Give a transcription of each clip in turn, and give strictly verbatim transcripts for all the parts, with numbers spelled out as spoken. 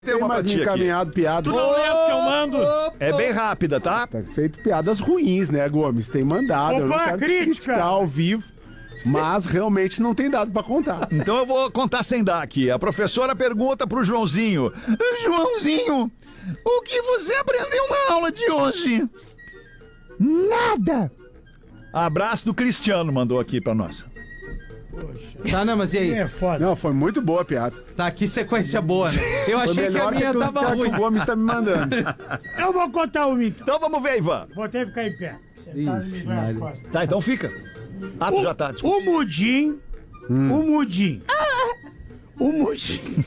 Tem uma mais encaminhado piadas. Tu não lembra que eu mando? É bem rápida, tá? Tá feito piadas ruins, né, Gomes? Tem mandado. Opa, eu não quero crítica. criticar ao vivo, mas realmente não tem dado pra contar. Então eu vou contar sem dar aqui. A professora pergunta pro Joãozinho: Joãozinho, o que você aprendeu na aula de hoje? Nada. Abraço do Cristiano mandou aqui pra nós. Tá, não, mas e aí? É foda. Não, foi muito boa a piada. Tá, que sequência boa, né? Eu Foi achei que a melhor minha que tava que ruim. o Gomes tá me mandando. Eu vou contar uma então. Então vamos ver, Ivan. Vou ter que ficar em pé. Sentado me dói as costas. Tá, então fica. Ah, tu já tá. Desculpa. O Mudim. O Mudim. O Mudim.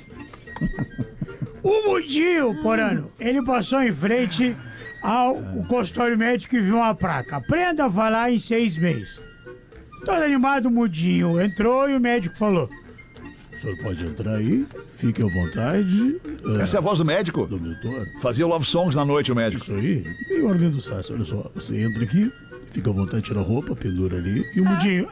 O Mudim, Porano, ele passou em frente ao consultório médico e viu uma placa. Aprenda a falar em seis meses. Todo animado, o Mudinho entrou e o médico falou: o senhor pode entrar aí, fique à vontade. Essa é a voz do médico? Do doutor. Fazia love songs na noite, o médico. Isso aí, meio Arlindo Sassi, olha só, você entra aqui, fica à vontade, tira a roupa, pendura ali, e o Mudinho...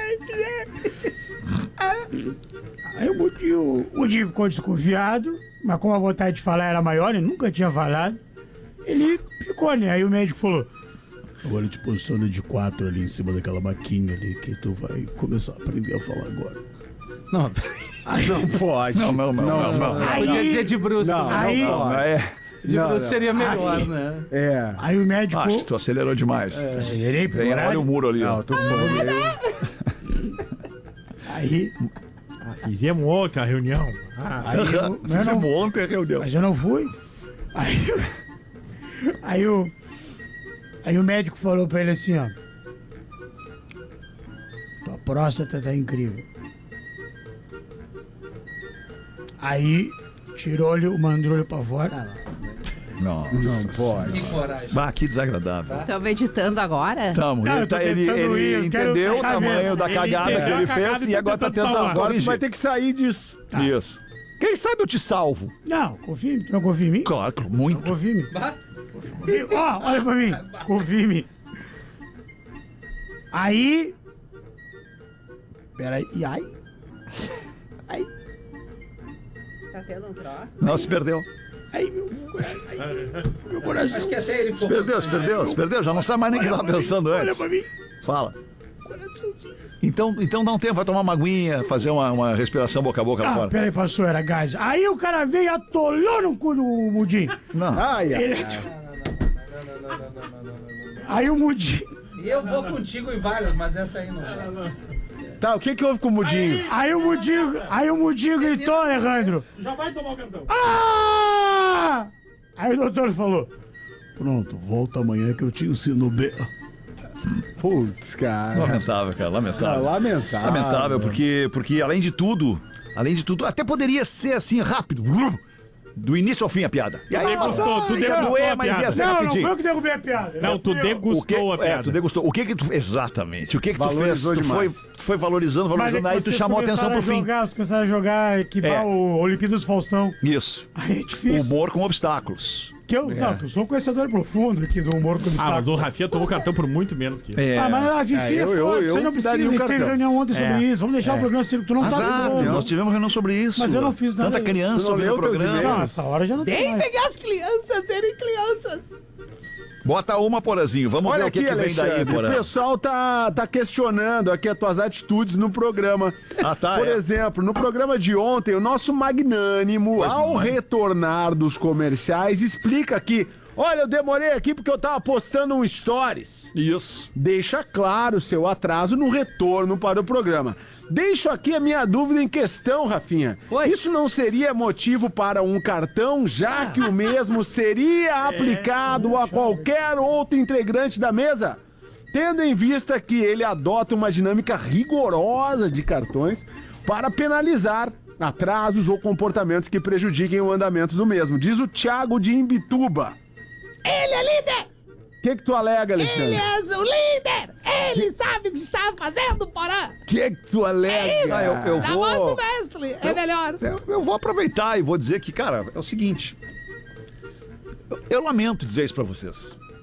Aí o Mudinho, o Mudinho ficou desconfiado, mas como a vontade de falar era maior, ele nunca tinha falado, ele ficou, né? Aí o médico falou: agora te posiciona de quatro ali em cima daquela maquinha ali, que tu vai começar a aprender a falar agora. Não, Ai, não pode. Não, não, não, não, não. Aí- podia dizer de Bruce. Não, né? Aí- não, não, é. De Não, Bruce não. seria melhor, né? É. Aí o médico... Acho que tu acelerou demais. Acelerei pro Vem, horário. olha o muro ali. Não, ó. tô falando. Aí, Fizemos outra reunião. Ah, aí eu, mas eu não, Fizemos ontem a reunião. mas eu não fui. Aí, aí o aí o médico falou pra ele assim, ó: tua próstata tá incrível. Aí tirou-lhe o mandrulho pra fora. Nossa. Não pode. Que coragem. Bah, que desagradável. Estão meditando agora? Tamo, Não, ele, eu tô tá- ele, tentando ele ir, eu quero- entendeu o tá tamanho vendo? da Ele cagada entendeu que a ele cagada fez e e tá agora tá tentando tentando salvar. Agora tu corrigir. vai ter que sair disso. Isso. Quem sabe eu te salvo? Não, confia em mim. Tu não confia em mim? Claro, muito. Confia em mim. Bah, Confia- Ó, olha pra mim. Confia em mim. Aí... Peraí. E aí? Aí... Tá tendo um troço? Não, se perdeu. Aí, meu coração. Aí, meu coração. acho que até ele Se perdeu, se perdeu, se perdeu. Já não sabe mais nem o que tava pensando Olha antes. pra mim. Fala. Então, então dá um tempo, vai tomar uma aguinha, fazer uma, uma respiração boca a boca lá Ah, fora. peraí, passou, era gás. Aí o cara veio e atolou no cu do Mudinho. Não. Ai, ai, Ele... Aí o Mudinho... Eu vou contigo em várias, mas essa aí não. Tá, o que que houve com o Mudinho? Aí o Mudinho... Aí o Mudinho gritou, Alejandro: já vai tomar o cartão. ah! Aí o doutor falou: pronto, volta amanhã que eu te ensino bem. Putz, cara. Lamentável, cara, Ah, lamentável. lamentável. Lamentável, porque, porque além de tudo, além de tudo, até poderia ser assim, rápido. Do início ao fim a piada. E aí degustou, passar, tu ia degustou doer, a mas piada. ia ser Não, não rapidinho. foi eu que derrubei a piada. Não, tu fui eu. O que, degustou a é, piada. tu degustou. O que que tu... Exatamente. O que que tu fez? Valorizou Tu foi, demais. tu foi valorizando, Mas é valorizando, que aí tu vocês chamou a atenção começaram pro a fim. jogar, Vocês começaram a jogar, equipar É. o Olimpíadas Faustão. Isso. Aí é difícil. Humor com obstáculos. Que eu, Não, que eu sou um conhecedor profundo aqui do humor com Ah, mas o Rafinha tomou cartão por muito menos que isso. É. Ah, mas a Fifi É, é, eu- foda, eu- isso aí eu não precisa. daria um Teve cartão. reunião ontem sobre É, isso. Vamos deixar é. o programa assim, tu não tá Azar, no nós tivemos reunião sobre isso. Mas eu não fiz nada. Tanta criança Tu não ouvindo o leu teus programa. Não, e-mails? essa hora já não tem mais. Deixem as crianças serem crianças. Bota uma, Porazinho. Vamos Olha ver o que, aqui, que vem daí, Alexandre, o Porã. pessoal tá, tá questionando aqui as tuas atitudes no programa. Ah, tá, Por é. exemplo, no programa de ontem, o nosso magnânimo, Pois ao não, mãe. retornar dos comerciais, explica aqui: olha, eu demorei aqui porque eu tava postando um stories. Isso. Deixa claro seu atraso no retorno para o programa. Deixo aqui a minha dúvida em questão, Rafinha. Oi. Isso não seria motivo para um cartão, já que o mesmo seria aplicado a qualquer outro integrante da mesa? Tendo em vista que ele adota uma dinâmica rigorosa de cartões para penalizar atrasos ou comportamentos que prejudiquem o andamento do mesmo. Diz o Thiago de Imbituba. Ele é líder! O que que tu alega, Alexandre? Ele é o líder! Ele sabe o que está fazendo, Porã! O que que tu alega? isso. Ah, eu, eu Da voz do vou... mestre, é melhor. Eu, eu vou aproveitar e vou dizer que, cara, é o seguinte. Eu, eu lamento dizer isso pra vocês.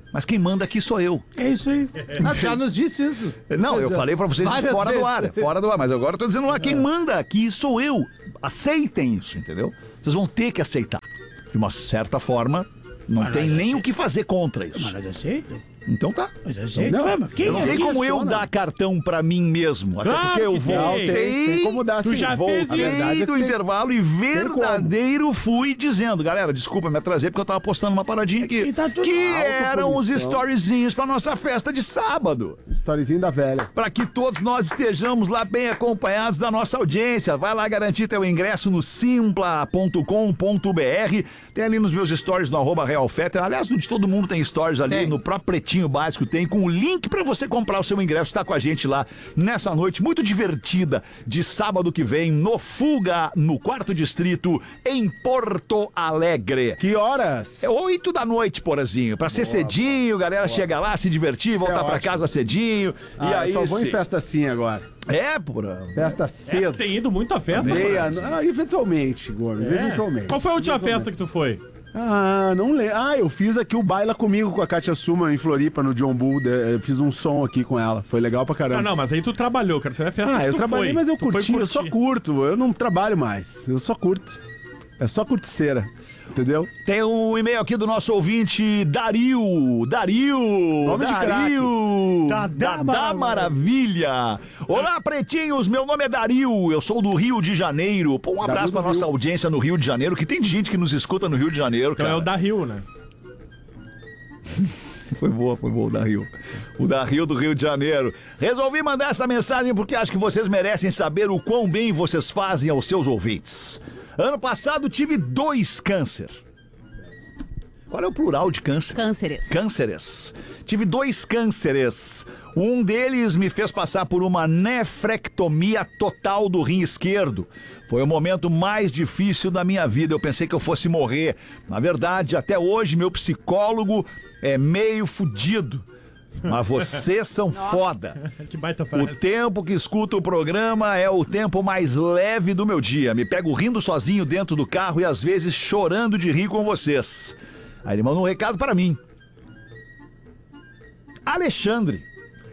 Mas quem manda aqui sou eu. É isso aí. Ah, já nos disse isso. Não, eu falei pra vocês Várias fora vezes. do ar, fora do ar, mas agora eu tô dizendo lá, quem manda aqui sou eu. Aceitem isso, entendeu? Vocês vão ter que aceitar. De uma certa forma, não Mas tem nós nem o que fazer contra Mas isso. nós aceitamos. Então tá. Nós aceitamos. Não, Mas quem Não é tem que como eu funciona. dar cartão pra mim mesmo. Até Claro porque eu que vou. tem. Tem, tem como dar Tu assim, já volta. fez A verdade Voltei é do que tem- intervalo e verdadeiro fui dizendo, galera, desculpa me atrasei porque eu tava postando uma paradinha aqui. E tá tudo que alto, eram os produção. storyzinhos pra nossa festa de sábado. Storyzinho da velha. Para que todos nós estejamos lá bem acompanhados da nossa audiência. Vai lá garantir teu ingresso no simpla ponto com ponto b r. Tem ali nos meus stories no arroba Real Fetter. Aliás, no de todo mundo tem stories ali, Tem. no próprio Pretinho Básico tem, com o link para você comprar o seu ingresso. Está com a gente lá nessa noite muito divertida de sábado que vem no Fuga, no quarto distrito, em Porto Alegre. Que horas? É oito da noite, porazinho. Pra ser cedinho, galera chega lá, se divertir, Isso é voltar pra ótimo. casa cedinho. Ah, e aí, eu só vou se- em festa assim agora. É, porra. Festa É, tu cedo. tem ido muito à festa, Meia, Gomes? ah, eventualmente, Gomes, É. eventualmente. Qual foi a última festa que tu foi? Ah, não lembro. Ah, eu fiz aqui o Baila Comigo com a Kátia Suma em Floripa, no John Bull. de- Eu fiz um som aqui com ela. Foi legal pra caramba. Não, não, mas aí tu trabalhou, cara. Você é festa Ah, que eu tu trabalhei, foi. mas eu Tu foi curti, eu só curtir. curto. Eu não trabalho mais. Eu só curto. É só curticeira. Entendeu? Tem um e-mail aqui do nosso ouvinte, Dario. Dario. Nome de Dario. Dadá Dadá Maravilha. Olá, pretinhos. Meu nome é Dario. Eu sou do Rio de Janeiro. Pô, um abraço Dario pra do nossa Rio. audiência no Rio de Janeiro, que tem gente que nos escuta no Rio de Janeiro, Então cara. é o da Rio, né? Foi boa, foi boa o da Rio. O da Rio do Rio de Janeiro. Resolvi mandar essa mensagem porque acho que vocês merecem saber o quão bem vocês fazem aos seus ouvintes. Ano passado tive dois câncer. Qual é o plural de câncer? Cânceres. Cânceres. Tive dois cânceres. Um deles me fez passar por uma nefrectomia total do rim esquerdo. Foi o momento mais difícil da minha vida. Eu pensei que eu fosse morrer. Na verdade, até hoje, meu psicólogo é meio fudido. Mas vocês são foda. Que baita O frase. tempo que escuto o programa é o tempo mais leve do meu dia. Me pego rindo sozinho dentro do carro e às vezes chorando de rir com vocês. Aí ele manda um recado para mim. Alexandre,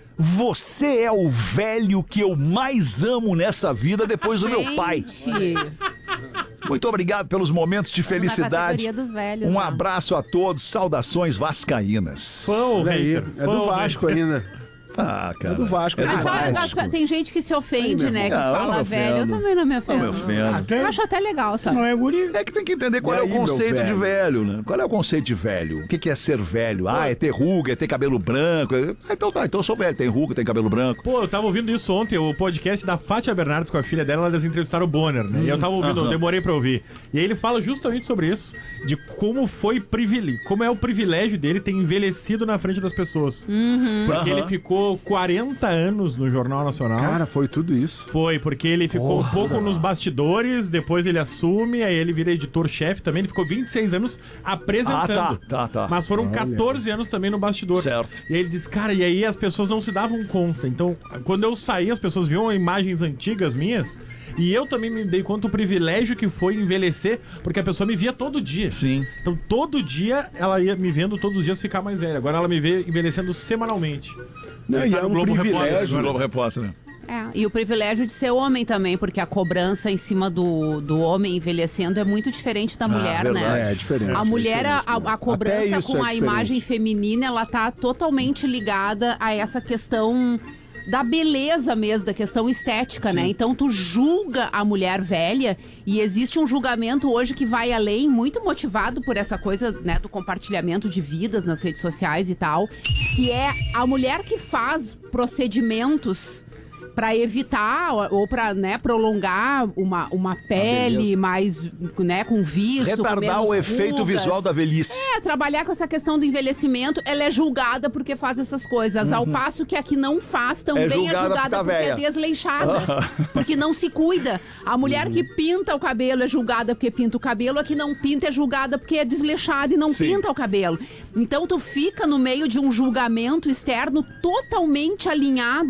você é o velho que eu mais amo nessa vida depois do meu pai. Gente, Muito obrigado pelos momentos de na felicidade. categoria dos velhos, Um né? abraço a todos, saudações vascaínas. Fã ou Olha aí, hater? é Fã do ou Vasco hater? ainda. Ah, cara. É do Vasco, é do Mas sabe, Vasco. acho que tem gente que se ofende, Aí, meu né? Que irmão. Não, eu não fala me velho. Eu ofendo. também não me ofendo. Não me ofendo. Ah, tu Eu é- acho até legal, sabe? Não é guri? É que tem que entender qual E é aí, o meu conceito de velho? velho, né? Qual é o conceito de velho? O que que é ser velho? Ah, é ter ruga, é ter cabelo branco. Ah, então tá, então eu sou velho. Tem ruga, tem cabelo branco. Pô, eu tava ouvindo isso ontem, o podcast da Fátia Bernardes com a filha dela, elas entrevistaram o Bonner, né? E eu tava ouvindo, eu aham. demorei pra ouvir. E aí ele fala justamente sobre isso, de como foi privilégio, como é o privilégio dele ter envelhecido na frente das pessoas. Porque Aham. ele ficou quarenta anos no Jornal Nacional. Cara, foi tudo isso. Foi, porque ele ficou um pouco nos bastidores, depois ele assume, aí ele vira editor-chefe também, ele ficou vinte e seis anos apresentando. Ah, tá, tá, tá. Mas foram quatorze anos também no bastidor. Certo. E aí ele diz, cara, e aí as pessoas não se davam conta. Então, quando eu saí, as pessoas viam imagens antigas minhas, e eu também me dei conta do privilégio que foi envelhecer, porque a pessoa me via todo dia. Sim. Então, todo dia, ela ia me vendo todos os dias ficar mais velha. Agora ela me vê envelhecendo semanalmente. Não, Ele e tá é no um Globo privilégio. Repórter Do agora. Globo Repórter, né? É, e o privilégio de ser homem também, porque a cobrança em cima do, do homem envelhecendo é muito diferente da mulher, verdade. né? É, é diferente. A é mulher, a, diferente mesmo. a cobrança Até isso com é a diferente. imagem feminina, ela tá totalmente ligada a essa questão da beleza mesmo, da questão estética, né? Então tu julga a mulher velha e existe um julgamento hoje que vai além, muito motivado por essa coisa, né, do compartilhamento de vidas nas redes sociais e tal, que é a mulher que faz procedimentos pra evitar ou- ou pra, né, prolongar uma, uma pele mais, né, com viço, com Retardar menos o efeito rugas. visual da velhice. É, trabalhar com essa questão do envelhecimento, ela é julgada porque faz essas coisas. Ao passo que a que não faz também é julgada julgada, porque tá porque véia. é desleixada. Porque não se cuida. A mulher que pinta o cabelo é julgada porque pinta o cabelo, a que não pinta é julgada porque é desleixada e não Sim. pinta o cabelo. Então tu fica no meio de um julgamento externo totalmente alinhado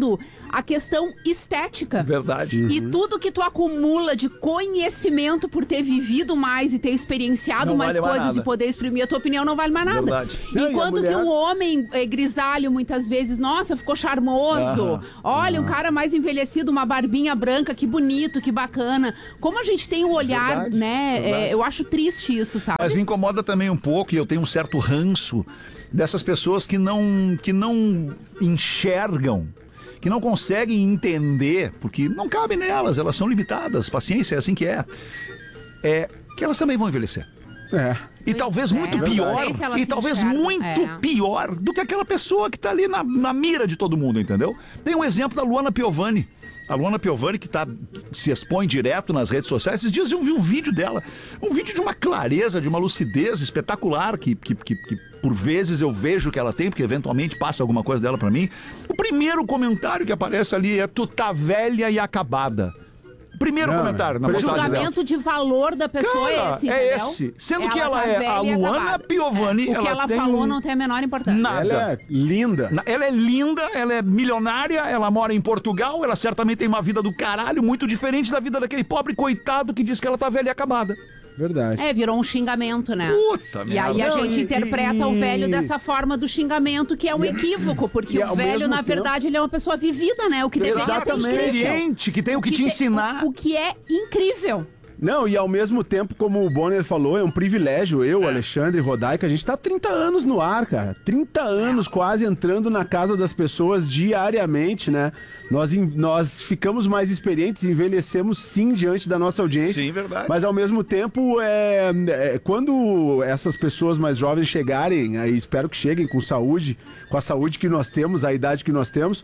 a questão estética. Verdade. E tudo que tu acumula de conhecimento por ter vivido mais e ter experienciado Não mais vale mais coisas nada. e poder exprimir a tua opinião não vale mais nada. Verdade. Não, e a Enquanto mulher- que o homem é, grisalho, muitas vezes, nossa, ficou charmoso. Aham. Olha, um cara mais envelhecido, uma barbinha branca, que bonito, que bacana. Como a gente tem o olhar, Verdade, né? verdade. é, eu acho triste isso, sabe? Mas me incomoda também um pouco, e eu tenho um certo ranço dessas pessoas que não, que não enxergam, que não conseguem entender, porque não cabe nelas, elas são limitadas, paciência, é assim que é, é que elas também vão envelhecer. É. E talvez é, muito não pior, sei se elas e se talvez enxergam, muito é. pior do que aquela pessoa que tá ali na, na mira de todo mundo, entendeu? Tem um exemplo da Luana Piovani. A Luana Piovani, que tá, se expõe direto nas redes sociais. Esses dias eu vi um vídeo dela. Um vídeo de uma clareza, de uma lucidez espetacular, que, que, que, que por vezes eu vejo que ela tem, porque eventualmente passa alguma coisa dela pra mim. O primeiro comentário que aparece ali é: tu tá velha e acabada. Primeiro Não, comentário na o O postagem dela. julgamento de valor da pessoa Cara, é esse, é entendeu? esse. Sendo que ela tá é velha a e Luana acabada. Piovani, É. O que ela ela tem falou um- não tem a menor importância. Nada. Ela é linda. Na- Ela é linda, ela é milionária, ela mora em Portugal, ela certamente tem uma vida do caralho muito diferente da vida daquele pobre coitado que diz que ela tá velha e acabada. Verdade. É, virou um xingamento, né? Puta E aí a Não, gente e- interpreta e- o velho dessa forma do xingamento, que é um equívoco, porque e o ao velho, mesmo na tempo- verdade, ele é uma pessoa vivida, né? O que deveria ser Exatamente. incrível. Experiente, que tem o que te te- ensinar. O, o que é incrível. Não, e ao mesmo tempo, como o Bonner falou, é um privilégio. Eu, Alexandre e Rodaica, a gente tá há trinta anos no ar, cara. trinta anos quase entrando na casa das pessoas diariamente, né? Nós, em- nós ficamos mais experientes, envelhecemos sim diante da nossa audiência. Sim, verdade. Mas ao mesmo tempo, é, é, quando essas pessoas mais jovens chegarem, aí espero que cheguem com saúde, com a saúde que nós temos, a idade que nós temos,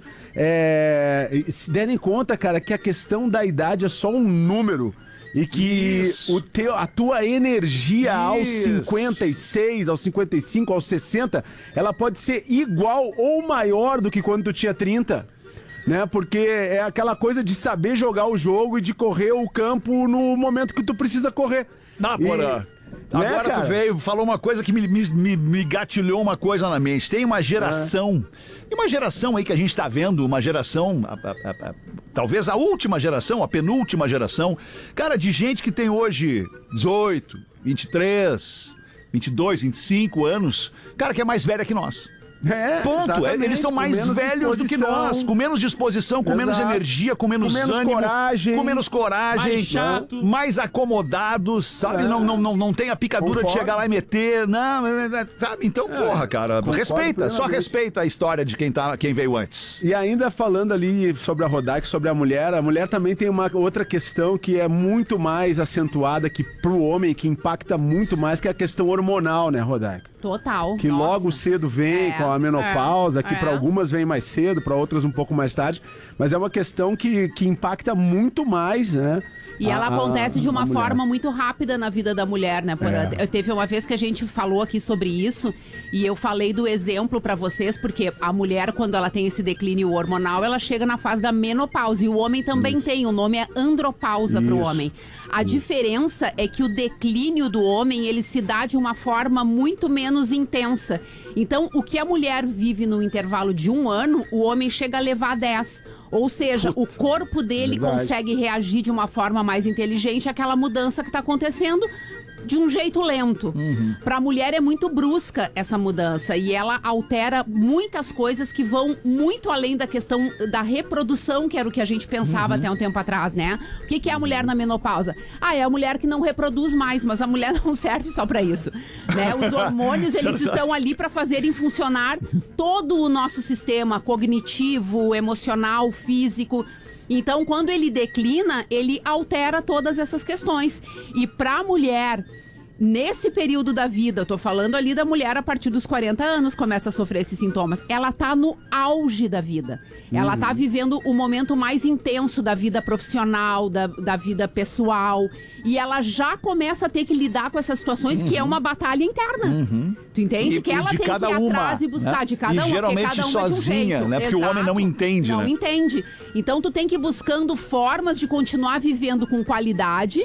é, se derem conta, cara, que a questão da idade é só um número. E que Isso. o teu, a tua energia aos Isso. cinquenta e seis, aos cinquenta e cinco, aos sessenta, ela pode ser igual ou maior do que quando tu tinha trinta. Né? Porque é aquela coisa de saber jogar o jogo e de correr o campo no momento que tu precisa correr. Dá, E- porra. né, Agora tu cara? veio, falou uma coisa que me, me, me, me gatilhou uma coisa na mente. Tem uma geração, e uma geração aí que a gente tá vendo, uma geração, a- a- a- a- talvez a última geração, a penúltima geração, cara, de gente que tem hoje dezoito, vinte e três, vinte e dois, vinte e cinco anos, cara, que é mais velha que nós. É, Ponto. exatamente, Eles são com mais menos velhos do que disposição. nós, com menos disposição, com menos Exato. energia, com menos, Com menos ânimo, coragem. com menos coragem, Mais chato. mais acomodados, sabe? É. Não, não, não, não tem a picadura Concordo. de chegar lá e meter, não, é, é, sabe? Então, porra, cara, concordo respeita, só plenamente. respeita a história de quem, tá, quem veio antes. E ainda falando ali sobre a Rodaica, sobre a mulher, a mulher também tem uma outra questão que é muito mais acentuada que pro homem, que impacta muito mais, que é a questão hormonal, né, Rodaica? Total. Que Nossa. logo cedo vem É, com a menopausa, que é. para algumas vem mais cedo, para outras um pouco mais tarde, mas é uma questão que, que impacta muito mais, né? E ela a- a- acontece de a uma mulher. forma muito rápida na vida da mulher, né? Por- É. eu- Teve uma vez que a gente falou aqui sobre isso e eu falei do exemplo pra vocês, porque a mulher, quando ela tem esse declínio hormonal, ela chega na fase da menopausa. E o homem também tem, o nome é andropausa pro Isso. homem. A diferença é que o declínio do homem, ele se dá de uma forma muito menos intensa. Então, o que a mulher vive no intervalo de um ano, o homem chega a levar dez. Ou seja, o corpo dele verdade. consegue reagir de uma forma mais inteligente àquela mudança que está acontecendo de um jeito lento. Para a mulher é muito brusca essa mudança e ela altera muitas coisas que vão muito além da questão da reprodução, que era o que a gente pensava até um tempo atrás, né? O que, que é a mulher na menopausa? Ah, é a mulher que não reproduz mais, mas a mulher não serve só para isso, né? Os hormônios, eles estão ali para fazerem funcionar todo o nosso sistema cognitivo, emocional, físico. Então, quando ele declina, ele altera todas essas questões. E para a mulher, nesse período da vida, eu tô falando ali da mulher a partir dos quarenta anos, começa a sofrer esses sintomas. Ela tá no auge da vida. Ela tá vivendo o momento mais intenso da vida profissional, da, da vida pessoal. E ela já começa a ter que lidar com essas situações, que é uma batalha interna. Tu entende? E- que e ela de tem cada que ir uma, atrás e buscar né? de cada E uma. porque geralmente cada uma é de um sozinha, jeito. né? Porque o homem não entende, não né? entende. Então tu tem que ir buscando formas de continuar vivendo com qualidade,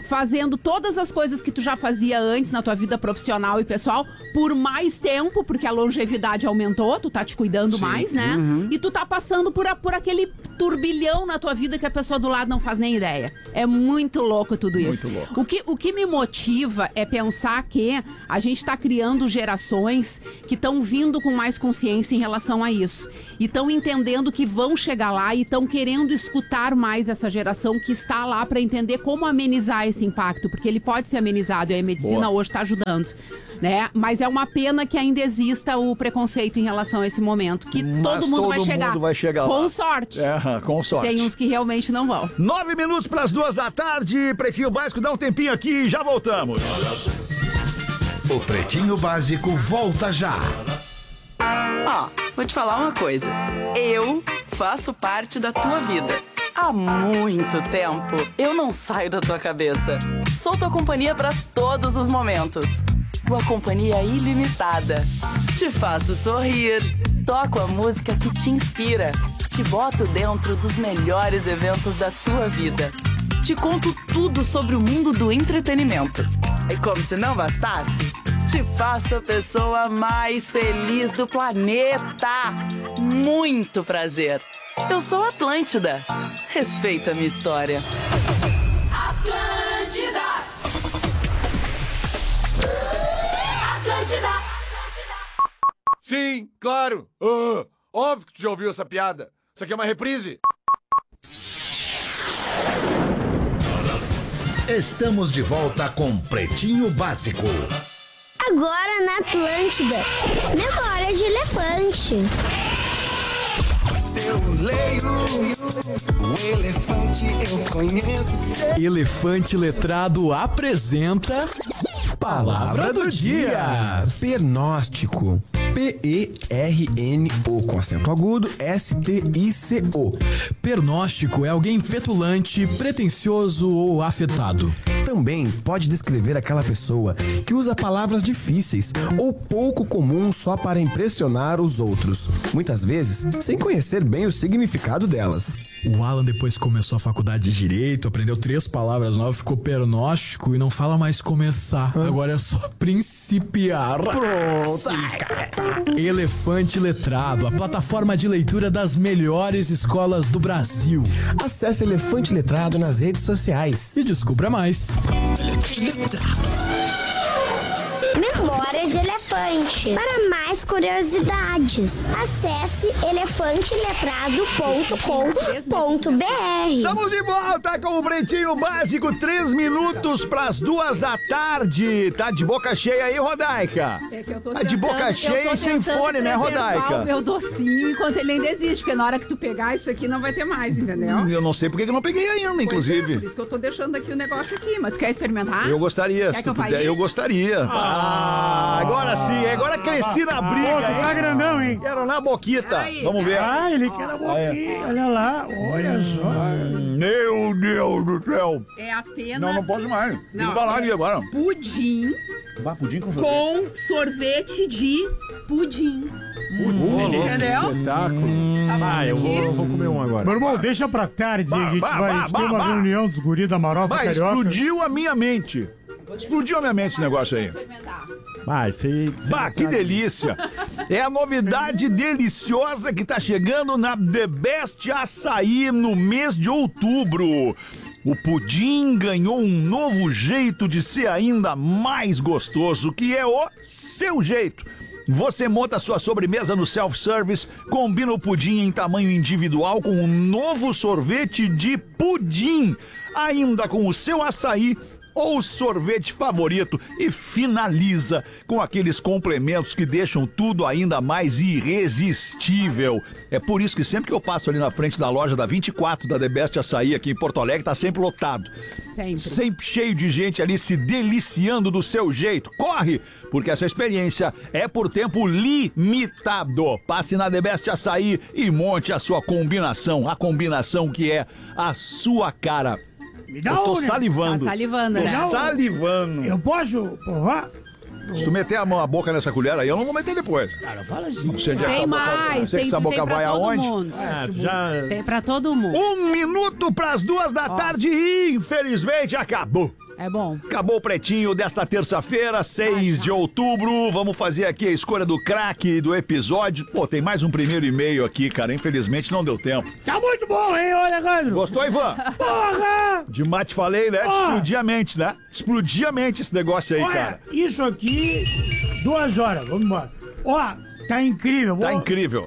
fazendo todas as coisas que tu já fazia antes na tua vida profissional e pessoal por mais tempo, porque a longevidade aumentou, tu tá te cuidando mais, né? Uhum. E tu tá passando por, a, por aquele turbilhão na tua vida que a pessoa do lado não faz nem ideia. É muito louco tudo isso. Muito louco. O que, o que me motiva é pensar que a gente tá criando gerações que estão vindo com mais consciência em relação a isso. E estão entendendo que vão chegar lá e estão querendo escutar mais essa geração que está lá para entender como amenizar esse impacto, porque ele pode ser amenizado e a medicina Boa. hoje está ajudando, né? Mas é uma pena que ainda exista o preconceito em relação a esse momento, que Mas todo mundo todo vai chegar. mundo vai chegar com lá. sorte. É, com sorte. Tem uns que realmente não vão. Nove minutos para as duas da tarde, Pretinho Básico, dá um tempinho aqui e já voltamos. O Pretinho Básico volta já. Ó, vou te falar uma coisa. Eu faço parte da tua vida. Há muito tempo eu não saio da tua cabeça. Sou tua companhia pra todos os momentos. Uma companhia ilimitada. Te faço sorrir. Toco a música que te inspira. Te boto dentro dos melhores eventos da tua vida. Te conto tudo sobre o mundo do entretenimento. E como se não bastasse, te faço a pessoa mais feliz do planeta. Muito prazer. Eu sou Atlântida. Respeita a minha história. Atlântida. Atlântida. Sim, claro. Uh, óbvio que tu já ouviu essa piada. Isso aqui é uma reprise. Estamos de volta com Pretinho Básico. Agora na Atlântida, memória de elefante. Eu leio o elefante, eu conheço. Elefante Letrado apresenta Palavra do Dia. Pernóstico. P E R N O com acento agudo, S T I C O. Pernóstico é alguém petulante, pretensioso ou afetado. Também pode descrever aquela pessoa que usa palavras difíceis ou pouco comuns só para impressionar os outros, muitas vezes sem conhecer bem o significado delas. O Alan depois começou a faculdade de Direito, aprendeu três palavras novas, ficou pernóstico e não fala mais começar, Hã? agora é só principiar. Pronto! Elefante Letrado, a plataforma de leitura das melhores escolas do Brasil. Acesse Elefante Letrado nas redes sociais e descubra mais. Memória de elefante. Para mais curiosidades, acesse elefante letrado ponto com ponto b r. Estamos de volta com o Pretinho Básico, três minutos para as duas da tarde. Tá de boca cheia aí, Rodaica? É que eu tô tá de boca tentando, cheia e sem fone, né, Rodaica? O meu docinho enquanto ele ainda existe, porque na hora que tu pegar isso aqui não vai ter mais, entendeu? Eu não sei porque que eu não peguei ainda, inclusive. É, por isso que eu tô deixando aqui o negócio aqui, mas tu quer experimentar? Eu gostaria, quer se que tu eu puder. Eu gostaria. Ah, agora sim, agora cresci na briga. Pô, tu tá grandão, hein? Quero na boquita. Aí, Vamos ver. Ah, ele quer na boquinha, olha lá, olha só. Meu Deus do céu. É apenas... Não, não pode mais. Não, Não vai lá é aqui agora. pudim Bah, pudim com sorvete. com sorvete de pudim. Pudim. Entendeu? Espetáculo. Tá Ah, eu vou, eu vou comer um agora. Meu irmão, deixa pra tarde, Bah, a gente bah, vai, a bah, gente tem bah, uma bah. reunião dos guris da Marofa Vai, Carioca. explodiu a minha mente. Explodiu a minha mente esse negócio aí. Vai, você... Bah, que delícia! É a novidade deliciosa que tá chegando na The Best Açaí no mês de outubro. O pudim ganhou um novo jeito de ser ainda mais gostoso, que é o seu jeito. Você monta sua sobremesa no self-service, combina o pudim em tamanho individual com um novo sorvete de pudim, ainda com o seu açaí ou sorvete favorito e finaliza com aqueles complementos que deixam tudo ainda mais irresistível. É por isso que sempre que eu passo ali na frente da loja da vinte e quatro da The Best Açaí aqui em Porto Alegre, tá sempre lotado. Sempre. Sempre cheio de gente ali se deliciando do seu jeito. Corre, porque essa experiência é por tempo limitado. Passe na The Best Açaí e monte a sua combinação, a combinação que é a sua cara. Me dá Eu tô um, né? salivando. Tá salivando, Tô né? salivando. Eu posso provar? Se tu meter a mão a boca nessa colher aí, eu não vou meter depois. Cara, fala assim. Não sei onde é que Tem essa boca- mais, não sei tem, que essa boca tem pra vai todo aonde. mundo. Ah, tu já... Tem pra todo mundo. Um minuto pras duas da tarde e infelizmente acabou. É bom. Acabou o Pretinho desta terça-feira, seis de outubro. Vamos fazer aqui a escolha do craque do episódio. Pô, tem mais um primeiro e-mail aqui, cara. Infelizmente não deu tempo. Tá muito bom, hein, ô Alejandro? Gostou, Ivan? Porra! De mate falei, né? Ó. Explodia a mente, né? Explodia a mente esse negócio aí, Olha, cara. isso aqui, duas horas, vamos embora. Ó, tá incrível. Tá vou- incrível.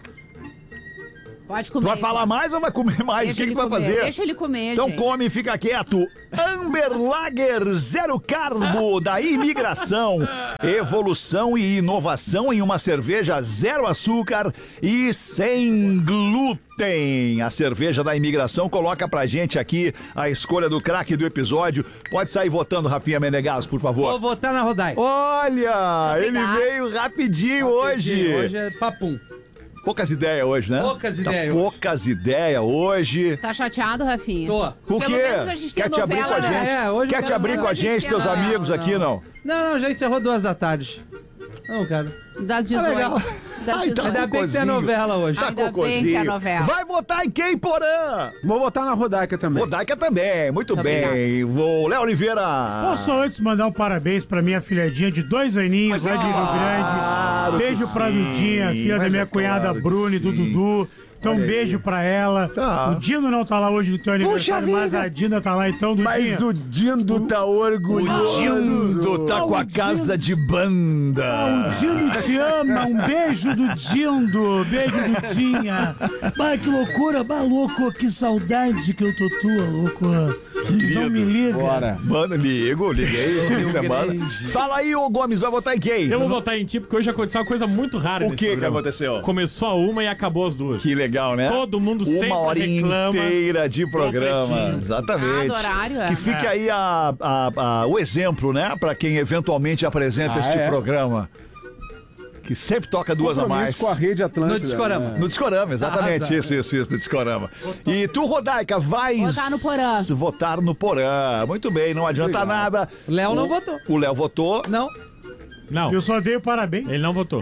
Pode Tu comer. vai falar mais ou vai comer mais? Deixa O que, ele que tu vai comer, fazer? Deixa ele comer, Então gente. come e fica quieto. Amber Lager Zero Carbo da Imigração. Evolução e inovação em uma cerveja zero açúcar e sem glúten. A cerveja da Imigração coloca pra gente aqui a escolha do craque do episódio. Pode sair votando, Rafinha Menegas, por favor. Vou votar na Rodai. Olha, ele Obrigada. veio rapidinho hoje. Hoje é papum. Poucas ideias hoje, né? Poucas Tá ideias hoje. Poucas ideias hoje. Tá chateado, Rafinha? Tô. O Pelo quê? menos a gente tem Quer te abrir com a novela, gente? né? É, hoje Quer eu te quero- abrir com a a gente gente, tem teus novela, amigos aqui, não? Não, não, já encerrou duas da tarde. Não, cara. Das legal. dezoito. Das Ai, tá dezoito. Ainda bem que tem a cocôzinho. novela hoje. Tá Ainda bem cocôzinho. que é novela. Vai votar em quem, Porã? Vou botar na Rodaica também. Rodaica também, muito Tá bem. Vou, Léo Oliveira. Posso antes mandar um parabéns pra minha filhadinha de dois aninhos, lá de Rio claro Grande. Beijo que pra sim, Dudinha, filha da mas minha é cunhada claro que Bruna e do sim. Dudu. Então, um Olha aí. beijo pra ela. Tá. O Dino não tá lá hoje no teu aniversário, mas a Dina tá lá, então, Dudinha. Mas o Dindo tá O orgulhoso. Dindo tá Ah, com o a casa de banda. Ah, o Dindo te ama, um beijo do Dindo, beijo Dudinha. Bah, que loucura, bah, louco, que saudade que eu tô tua, louco. Não me liga. Bora. Mano, ligo, liguei. fim de semana. Fala aí, ô Gomes, vai votar em quem? Eu vou votar em ti porque hoje aconteceu uma coisa muito rara O nesse que que programa. aconteceu? Começou a uma e acabou as duas. Que legal, né? Todo mundo sempre Uma hora reclama inteira de programa. Pretinho. Exatamente. Ah, do horário, é. Que fique É. aí a, a- a- o exemplo, né? Pra quem eventualmente apresenta Ah, este é? programa. Que sempre toca duas a mais. Compromisso com a rede Atlântica. No Discorama. né? No Discorama, exatamente. Ah, tá. Isso, isso, isso, no Discorama. E tu, Rodaica, vais Votar no Porã. votar no Porã. Muito bem, não adianta Legal. nada. O Léo não O- votou. O Léo votou. Não. Não, Eu só dei o parabéns. ele não votou.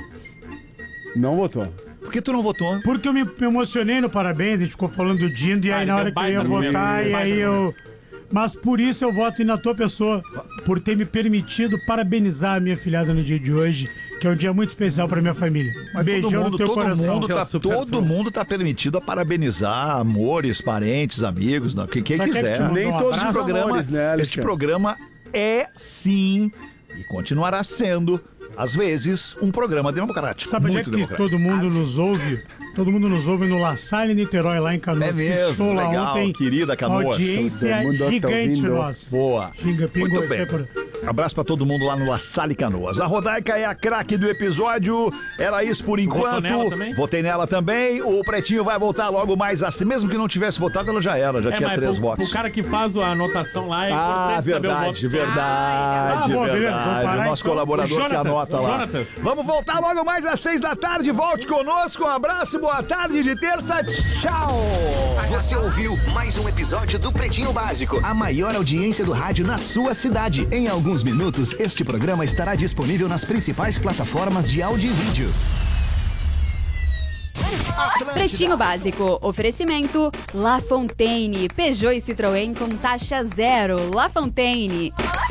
Não votou. Por que tu não votou? Porque eu me, me emocionei no parabéns, a gente ficou falando do Dindo, e Ah, aí ele na deu hora que eu baita ia argumento, votar, e baita aí eu... Mas por isso eu voto na tua pessoa, por ter me permitido parabenizar a minha filhada no dia de hoje, que é um dia muito especial pra minha família. Mas Beijão todo mundo, no teu todo coração. mundo Que é o tá, super todo trunfo. mundo tá permitido a parabenizar amores, parentes, amigos, não, quem, quem Mas quer que quiser. te mande Nem um todos Este abraço? os programa, amores, né, este Alexandre? programa é sim e continuará sendo, às vezes, um programa democrático. Sabe onde é muito que democrático. todo mundo nos ouve? Todo mundo nos ouve no La Salle, Niterói, lá em Canoas. É Fiz mesmo, show lá legal, ontem. querida Canoas. Audiência Todo mundo tá gigante ouvindo. nossa. Boa. Xinga, pingo, Muito bem. isso é por- Abraço pra todo mundo lá no La Salle Canoas. A Rodaica é a craque do episódio. Era isso por enquanto. nela também? Votei nela também. O Pretinho vai voltar logo mais assim. Mesmo que não tivesse votado, ela já era. Já tinha mas três pro, votos. pro cara que faz a anotação lá é Ah, importante saber o verdade, voto. verdade, Ah, bom, beleza, vamos verdade. parar, O nosso então. colaborador O que Jonatas, anota o lá. Jonatas. Vamos voltar logo mais às seis da tarde. Volte conosco. Um abraço, boa tarde de terça. Tchau. Você ouviu mais um episódio do Pretinho Básico, a maior audiência do rádio na sua cidade. Em alguns minutos, este programa estará disponível nas principais plataformas de áudio e vídeo. Pretinho Básico, oferecimento La Fontaine, Peugeot e Citroën com taxa zero. La Fontaine.